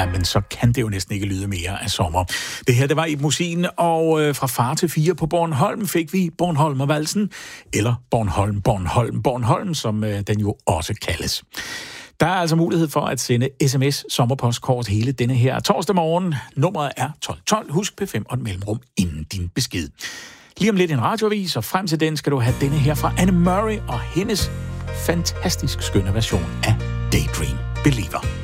Ja, men så kan det jo næsten ikke lyde mere af sommer. Det her, det var i musikken, og fra far til fire på Bornholm fik vi Bornholmervalsen, eller Bornholm, som den jo også kaldes. Der er altså mulighed for at sende sms-sommerpostkort hele denne her torsdag morgen. Nummeret er 1212. Husk P5 og et mellemrum inden din besked. Lige om lidt en radioavis, og frem til den skal du have denne her fra Anne Murray og hendes fantastisk skønne version af Daydream Believer.